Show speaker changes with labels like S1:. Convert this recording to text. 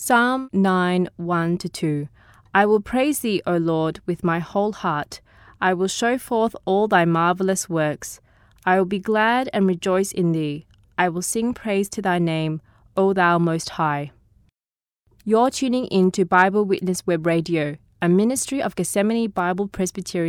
S1: Psalm 9, 1-2. I will praise thee, O Lord, with my whole heart. I will show forth all thy marvelous works. I will be glad and rejoice in thee. I will sing praise to thy name, O thou Most High. You're tuning in to Bible Witness Web Radio, a ministry of Gethsemane Bible Presbyterian